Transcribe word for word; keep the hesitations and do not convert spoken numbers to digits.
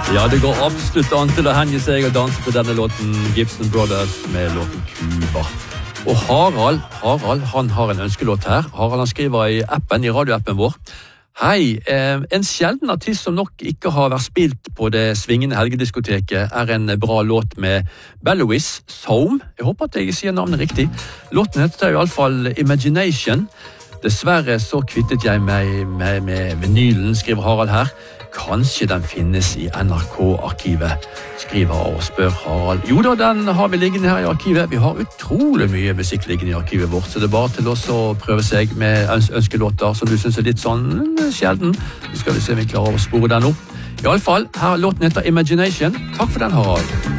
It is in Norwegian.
Ja, det går absolutt an til å henge seg og danse på denne låten Gibson Brothers med låten Cuba. Og Harald, Harald, han har en ønskelåt her. Harald han skriver i appen, i radioappen vår. Hei, eh, en sjelden artist som nok ikke har vært spilt på det svingende helgediskoteket er en bra låt med Bellois, Home. Jeg håper at jeg sier navnet riktig. Låten heter i alle fall Imagination. Dessverre så kvittet jeg meg med, med vinylen, skriver Harald her. Kanskje den finnes i N R K-arkivet, skriver og spør Harald. Jo da, den har vi liggende her i arkivet. Vi har utrolig mye musikk liggende i arkivet vårt, så det er bare til oss å prøve seg med øns ønskelåter som du synes er litt sånn sjelden. Så skal vi se om vi klarer å spore den opp. I alle fall, her låten heter Imagination. Takk for den, Harald.